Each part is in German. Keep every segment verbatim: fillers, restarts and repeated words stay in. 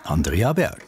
Andrea Berg.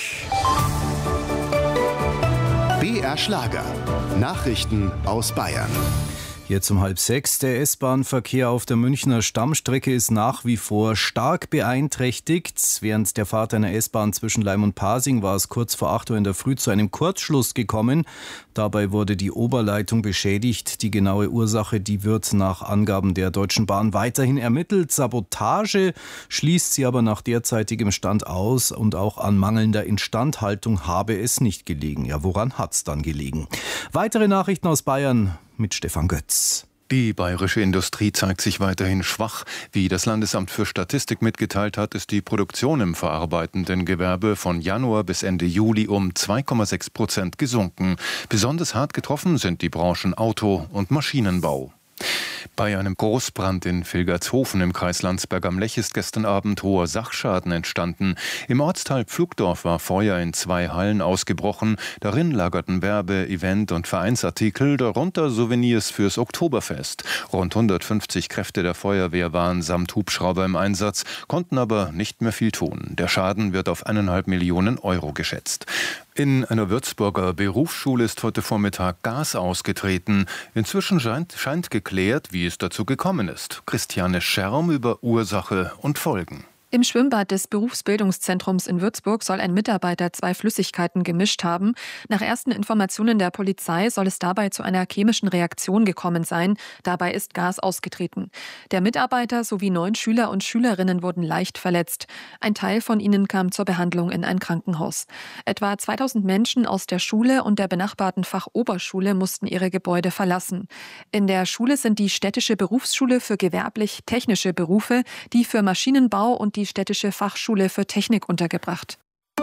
B R Schlager. Nachrichten aus Bayern. Jetzt um halb sechs. Der S-Bahn-Verkehr auf der Münchner Stammstrecke ist nach wie vor stark beeinträchtigt. Während der Fahrt einer S-Bahn zwischen Laim und Pasing war es kurz vor acht Uhr in der Früh zu einem Kurzschluss gekommen. Dabei wurde die Oberleitung beschädigt. Die genaue Ursache, die wird nach Angaben der Deutschen Bahn weiterhin ermittelt. Sabotage schließt sie aber nach derzeitigem Stand aus und auch an mangelnder Instandhaltung habe es nicht gelegen. Ja, woran hat's dann gelegen? Weitere Nachrichten aus Bayern mit Stefan Götz. Die bayerische Industrie zeigt sich weiterhin schwach. Wie das Landesamt für Statistik mitgeteilt hat, ist die Produktion im verarbeitenden Gewerbe von Januar bis Ende Juli um zwei Komma sechs Prozent gesunken. Besonders hart getroffen sind die Branchen Auto und Maschinenbau. Bei einem Großbrand in Vilgertshofen im Kreis Landsberg am Lech ist gestern Abend hoher Sachschaden entstanden. Im Ortsteil Pflugdorf war Feuer in zwei Hallen ausgebrochen. Darin lagerten Werbe-, Event- und Vereinsartikel, darunter Souvenirs fürs Oktoberfest. Rund hundertfünfzig Kräfte der Feuerwehr waren samt Hubschrauber im Einsatz, konnten aber nicht mehr viel tun. Der Schaden wird auf eineinhalb Millionen Euro geschätzt. In einer Würzburger Berufsschule ist heute Vormittag Gas ausgetreten. Inzwischen scheint, scheint geklärt, wie es dazu gekommen ist. Christiane Scherm über Ursache und Folgen. Im Schwimmbad des Berufsbildungszentrums in Würzburg soll ein Mitarbeiter zwei Flüssigkeiten gemischt haben. Nach ersten Informationen der Polizei soll es dabei zu einer chemischen Reaktion gekommen sein. Dabei ist Gas ausgetreten. Der Mitarbeiter sowie neun Schüler und Schülerinnen wurden leicht verletzt. Ein Teil von ihnen kam zur Behandlung in ein Krankenhaus. Etwa zweitausend Menschen aus der Schule und der benachbarten Fachoberschule mussten ihre Gebäude verlassen. In der Schule sind die Städtische Berufsschule für gewerblich-technische Berufe, die für Maschinenbau und die Städtische Fachschule für Technik untergebracht.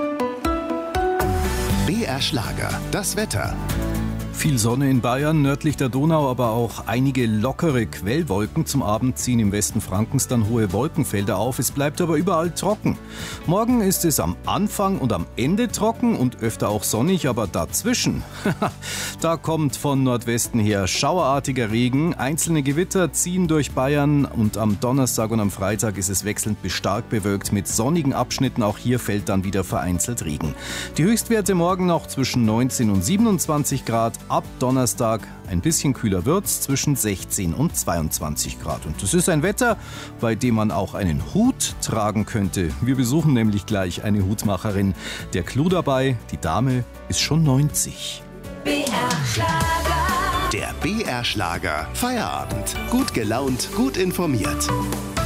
B R Schlager. Das Wetter. Viel Sonne in Bayern, nördlich der Donau, aber auch einige lockere Quellwolken. Zum Abend ziehen im Westen Frankens dann hohe Wolkenfelder auf. Es bleibt aber überall trocken. Morgen ist es am Anfang und am Ende trocken und öfter auch sonnig, aber dazwischen, da kommt von Nordwesten her schauerartiger Regen. Einzelne Gewitter ziehen durch Bayern und am Donnerstag und am Freitag ist es wechselnd bis stark bewölkt mit sonnigen Abschnitten. Auch hier fällt dann wieder vereinzelt Regen. Die Höchstwerte morgen noch zwischen neunzehn und siebenundzwanzig Grad. Ab Donnerstag ein bisschen kühler wird's, zwischen sechzehn und zweiundzwanzig Grad. Und das ist ein Wetter, bei dem man auch einen Hut tragen könnte. Wir besuchen nämlich gleich eine Hutmacherin. Der Clou dabei, die Dame ist schon neunzig. B R Schlager. Der B R Schlager Feierabend. Gut gelaunt, gut informiert.